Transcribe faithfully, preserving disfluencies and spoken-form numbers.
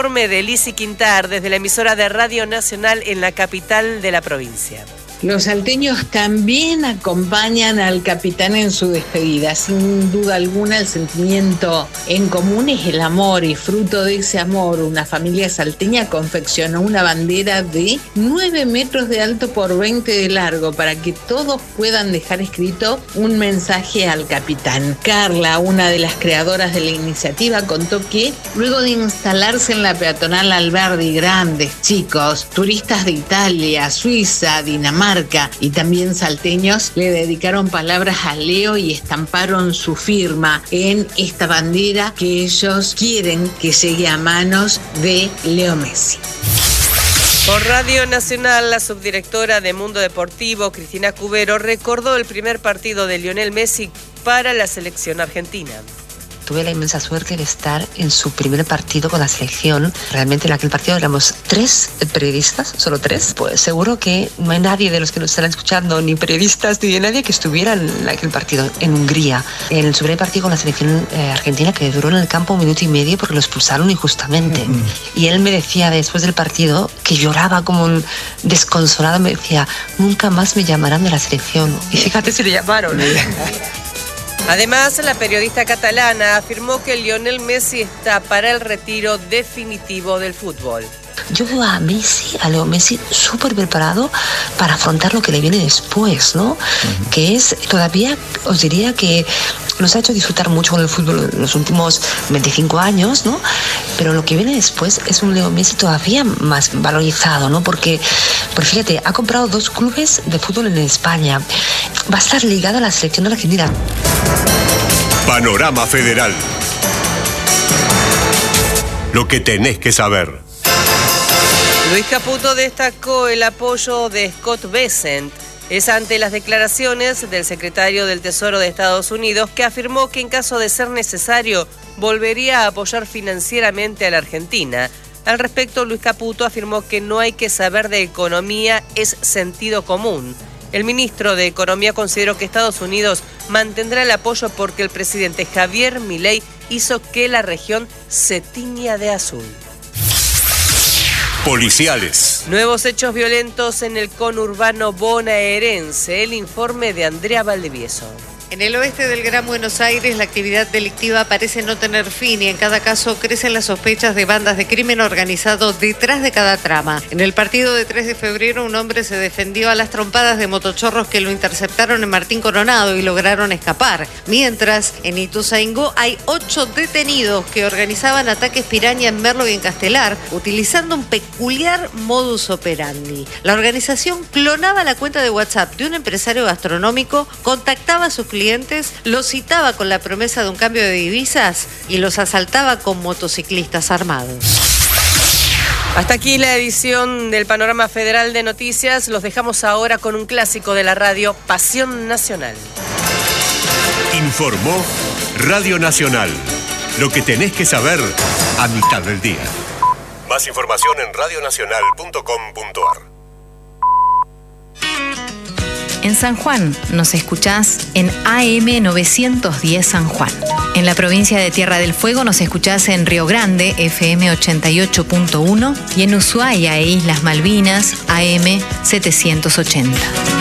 Informe de Lizzy Quintar desde la emisora de Radio Nacional en la capital de la provincia. Los salteños también acompañan al capitán en su despedida. Sin duda alguna, el sentimiento en común es el amor, y fruto de ese amor, una familia salteña confeccionó una bandera de nueve metros de alto por veinte de largo para que todos puedan dejar escrito un mensaje al capitán. Carla, una de las creadoras de la iniciativa, contó que luego de instalarse en la peatonal Alberdi, grandes chicos, turistas de Italia, Suiza, Dinamarca, y también salteños le dedicaron palabras a Leo y estamparon su firma en esta bandera que ellos quieren que llegue a manos de Leo Messi. Por Radio Nacional, la subdirectora de Mundo Deportivo, Cristina Cubero, recordó el primer partido de Lionel Messi para la selección argentina. Tuve la inmensa suerte de estar en su primer partido con la selección. Realmente en aquel partido éramos tres periodistas, solo tres. Pues seguro que no hay nadie de los que nos están escuchando, ni periodistas, ni de nadie que estuviera en aquel partido en Hungría. En su primer partido con la selección eh, argentina, que duró en el campo un minuto y medio porque lo expulsaron injustamente. Mm-hmm. Y él me decía después del partido, que lloraba como un desconsolado, me decía, nunca más me llamarán de la selección. Y fíjate si le llamaron. Además, la periodista catalana afirmó que Lionel Messi está para el retiro definitivo del fútbol. Yo veo a Messi, a Leo Messi, súper preparado para afrontar lo que le viene después, ¿no? Uh-huh. Que es, todavía os diría que nos ha hecho disfrutar mucho con el fútbol en los últimos veinticinco años, ¿no? Pero lo que viene después es un Leo Messi todavía más valorizado, ¿no? Porque, pues fíjate, ha comprado dos clubes de fútbol en España. Va a estar ligado a la selección argentina. Panorama Federal. Lo que tenés que saber. Luis Caputo destacó el apoyo de Scott Bessent. Es ante las declaraciones del secretario del Tesoro de Estados Unidos, que afirmó que en caso de ser necesario volvería a apoyar financieramente a la Argentina. Al respecto, Luis Caputo afirmó que no hay que saber de economía, es sentido común. El ministro de Economía consideró que Estados Unidos mantendrá el apoyo porque el presidente Javier Milei hizo que la región se tiña de azul. Policiales. Nuevos hechos violentos en el conurbano bonaerense. El informe de Andrea Valdivieso. En el oeste del Gran Buenos Aires, la actividad delictiva parece no tener fin y en cada caso crecen las sospechas de bandas de crimen organizado detrás de cada trama. En el partido de tres de febrero, un hombre se defendió a las trompadas de motochorros que lo interceptaron en Martín Coronado y lograron escapar. Mientras, en Ituzaingó hay ocho detenidos que organizaban ataques piraña en Merlo y en Castelar, utilizando un peculiar modus operandi. La organización clonaba la cuenta de WhatsApp de un empresario gastronómico, contactaba a sus clientes, los citaba con la promesa de un cambio de divisas y los asaltaba con motociclistas armados. Hasta aquí la edición del Panorama Federal de Noticias. Los dejamos ahora con un clásico de la radio, Pasión Nacional. Informó Radio Nacional. Lo que tenés que saber a mitad del día. Más información en radio nacional punto com punto a r. En San Juan nos escuchás en A M novecientos diez San Juan. En la provincia de Tierra del Fuego nos escuchás en Río Grande, F M ochenta y ocho punto uno, y en Ushuaia e Islas Malvinas, A M setecientos ochenta.